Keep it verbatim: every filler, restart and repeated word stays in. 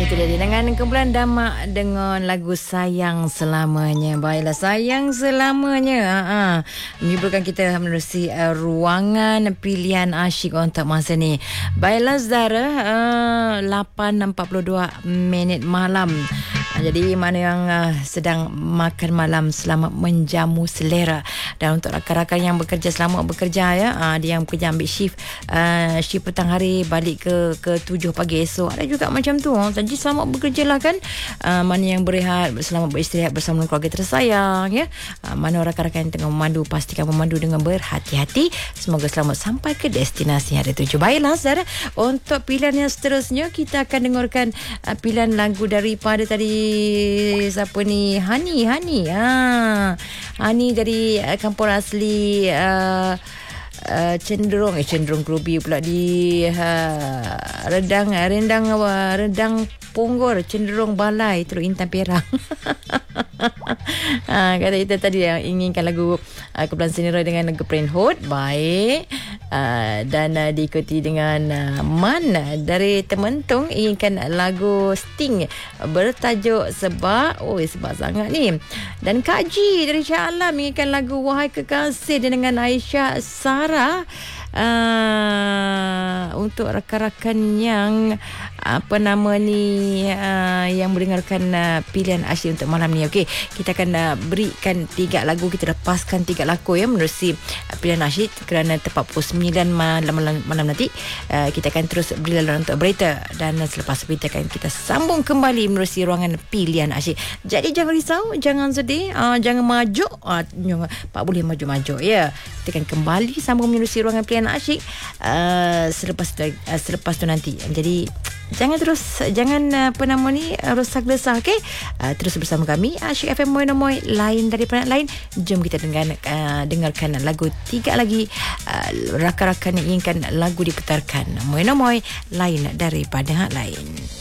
Itu dia dengan kumpulan Damak dengan lagu Sayang Selamanya. Baiklah, Sayang Selamanya. Ha, menghiburkan kita menerusi uh, ruangan pilihan asyik untuk masa ni. Baiklah Zara, uh, lapan empat puluh dua minit malam. Jadi mana yang uh, sedang makan malam, selamat menjamu selera. Dan untuk rakan-rakan yang bekerja, selamat bekerja ya. Uh, dia yang bekerja ambil shift uh, shift petang hari balik ke ke tujuh pagi esok. Ada juga macam tu. Jadi selamat bekerja lah kan. Uh, mana yang berehat, selamat beristirahat bersama keluarga tersayang ya. Uh, mana rakan-rakan yang tengah memandu, pastikan memandu dengan berhati-hati. Semoga selamat sampai ke destinasi yang ada tuju. Baiklah Zara, untuk pilihan yang seterusnya kita akan dengarkan uh, pilihan lagu daripada tadi siapa ni, Hani Hani ha Hani dari uh, kampung asli uh, uh, cenderung eh cenderung Kerubi pula di uh, Redang Rendang uh, Redang Ponggor, cenderung Balai Teluk Intan Perak. ha, kata kita tadi yang inginkan lagu uh, kumpulan Senira dengan lagu Parenthood. Baik. Uh, dan uh, diikuti dengan uh, Man dari Tementung inginkan lagu Sting bertajuk Sebab. Oh, sebab sangat ni. Dan Kak Ji dari Shah Alam inginkan lagu Wahai Kekasih dengan Aisyah Sarah. Uh, untuk rakan-rakan yang apa nama ni uh, yang mendengarkan uh, pilihan asyik untuk malam ni. Okey, kita akan uh, berikan tiga lagu, kita lepaskan tiga lagu ya menerusi uh, pilihan asyik kerana tepat pukul sembilan malam, malam, malam nanti uh, kita akan terus beri laluan untuk berita dan uh, selepas berita akan kita sambung kembali menerusi ruangan pilihan asyik. Jadi jangan risau, jangan sedih, uh, jangan maju, uh, jangan, tak boleh maju-maju ya. Kita akan kembali sambung menerusi ruangan pilihan asyik uh, selepas tu, uh, selepas tu nanti. Jadi jangan terus jangan uh, apa nama ni rosak desah. Okey, uh, terus bersama kami Asyik F M Moy-Moy, lain daripada lain. Jom kita dengar, uh, dengarkan lagu tiga lagi uh, rakan-rakan yang inginkan lagu diputarkan. Moy-Moy, lain daripada lain.